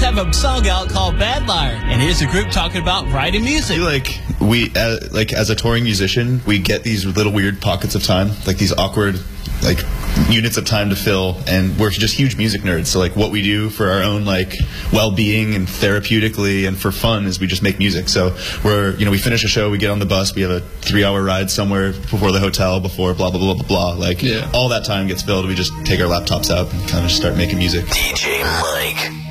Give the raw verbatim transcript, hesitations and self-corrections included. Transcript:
have a song out called Bad Liar, and here's a group talking about writing music. Like we, uh, like as a touring musician, we get these little weird pockets of time, like these awkward, like units of time to fill, and we're just huge music nerds. So like what we do for our own like well-being and therapeutically and for fun is we just make music. So we're, you know, we finish a show, we get on the bus, we have a three-hour ride somewhere before the hotel, before blah blah blah blah blah. Like yeah. all that time gets filled. We just take our laptops out and kind of start making music. D J Mike.